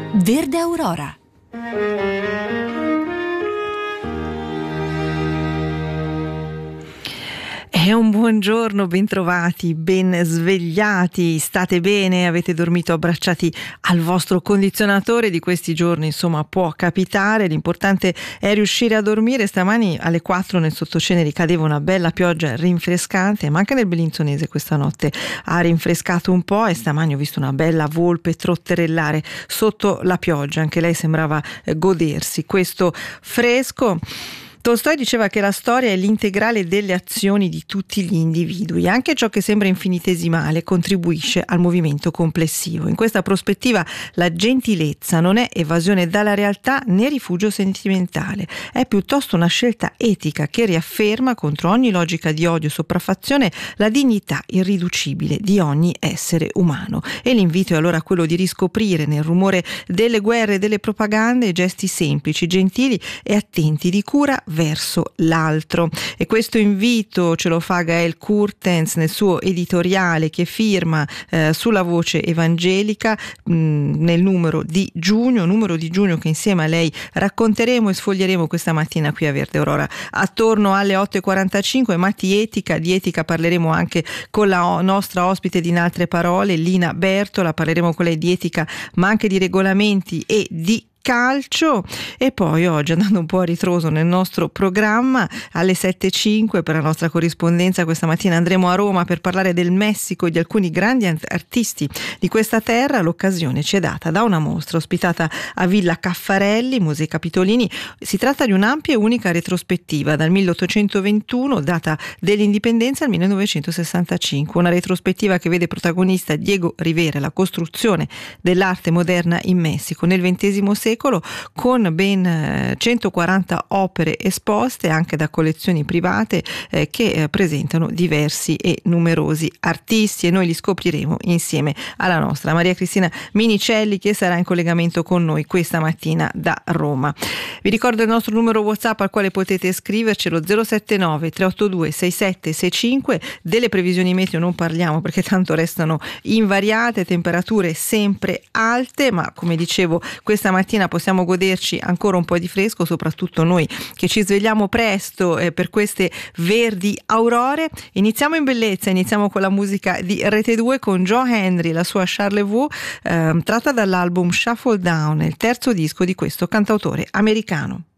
Verde Aurora. È un buongiorno, bentrovati, ben svegliati, state bene, avete dormito abbracciati al vostro condizionatore di questi giorni, insomma può capitare, l'importante è riuscire a dormire. Stamani alle 4 nel sottoceneri cadeva una bella pioggia rinfrescante, ma anche nel Bellinzonese questa notte ha rinfrescato un po' e stamani ho visto una bella volpe trotterellare sotto la pioggia, anche lei sembrava godersi questo fresco. Tolstoi diceva che la storia è l'integrale delle azioni di tutti gli individui, anche ciò che sembra infinitesimale contribuisce al movimento complessivo. In questa prospettiva la gentilezza non è evasione dalla realtà né rifugio sentimentale, è piuttosto una scelta etica che riafferma contro ogni logica di odio e sopraffazione la dignità irriducibile di ogni essere umano. E l'invito è allora quello di riscoprire nel rumore delle guerre e delle propagande gesti semplici, gentili e attenti di cura verso l'altro. E questo invito ce lo fa Gaël Kurtens nel suo editoriale che firma sulla Voce Evangelica nel numero di giugno che insieme a lei racconteremo e sfoglieremo questa mattina qui a Verde Aurora attorno alle 8:45. Ma di etica parleremo anche con la nostra ospite di In Altre Parole, Lina Bertola. Parleremo con lei di etica ma anche di regolamenti e di calcio. E poi oggi, andando un po' a ritroso nel nostro programma, alle 7:05 per la nostra corrispondenza questa mattina andremo a Roma per parlare del Messico e di alcuni grandi artisti di questa terra. L'occasione ci è data da una mostra ospitata a Villa Caffarelli, Musei Capitolini. Si tratta di un'ampia e unica retrospettiva dal 1821, data dell'indipendenza, al 1965, una retrospettiva che vede protagonista Diego Rivera, la costruzione dell'arte moderna in Messico nel XX secolo, con ben 140 opere esposte anche da collezioni private che presentano diversi e numerosi artisti, e noi li scopriremo insieme alla nostra Maria Cristina Minicelli, che sarà in collegamento con noi questa mattina da Roma. Vi ricordo il nostro numero WhatsApp al quale potete scrivercelo, 079 382 6765. Delle previsioni meteo non parliamo perché tanto restano invariate, temperature sempre alte, ma come dicevo questa mattina possiamo goderci ancora un po' di fresco, soprattutto noi che ci svegliamo presto per queste verdi aurore. Iniziamo in bellezza, iniziamo con la musica di Rete 2 con Joe Henry, la sua Charlevoix, tratta dall'album Shuffle Down, il terzo disco di questo cantautore americano.